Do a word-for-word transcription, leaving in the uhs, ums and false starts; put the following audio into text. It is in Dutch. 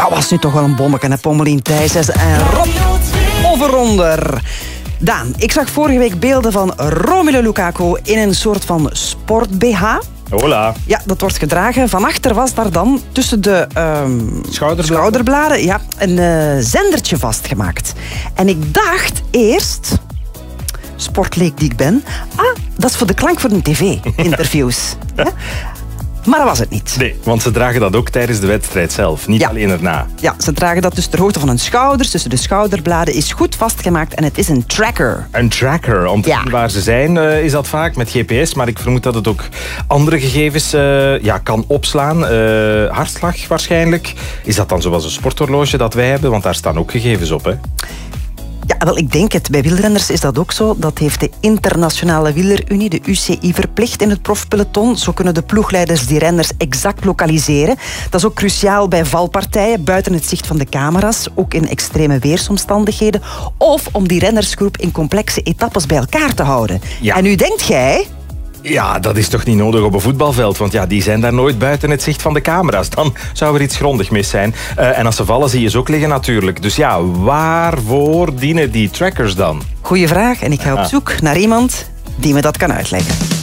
Dat was nu toch wel een bommetje, hè, Pommelien Thijsens en Rob Overonder. Daan, ik zag vorige week beelden van Romelu Lukaku in een soort van sport-B H. Hola. Ja, dat wordt gedragen. Van achter was daar dan tussen de um, schouderbladen, schouderbladen ja, een uh, zendertje vastgemaakt. En ik dacht eerst, sportleek die ik ben, ah, dat is voor de klank voor de tv-interviews. Ja. Maar dat was het niet. Nee, want ze dragen dat ook tijdens de wedstrijd zelf, niet ja. alleen erna. Ja, ze dragen dat dus ter hoogte van hun schouders, tussen de schouderbladen, is goed vastgemaakt en het is een tracker. Een tracker, om te zien ja. waar ze zijn uh, is dat vaak met G P S, maar ik vermoed dat het ook andere gegevens uh, ja, kan opslaan. Uh, hartslag waarschijnlijk. Is dat dan zoals een sporthorloge dat wij hebben? Want daar staan ook gegevens op, hè? Ja, wel, ik denk het. Bij wielrenners is dat ook zo. Dat heeft de Internationale Wielerunie, de U C I, verplicht in het profpeloton. Zo kunnen de ploegleiders die renners exact lokaliseren. Dat is ook cruciaal bij valpartijen, buiten het zicht van de camera's, ook in extreme weersomstandigheden, of om die rennersgroep in complexe etappes bij elkaar te houden. Ja. En nu denkt jij... Ja, dat is toch niet nodig op een voetbalveld, want ja, die zijn daar nooit buiten het zicht van de camera's. Dan zou er iets grondig mis zijn. Uh, en als ze vallen, zie je ze ook liggen natuurlijk. Dus ja, waarvoor dienen die trackers dan? Goeie vraag, en ik ga op zoek naar iemand die me dat kan uitleggen.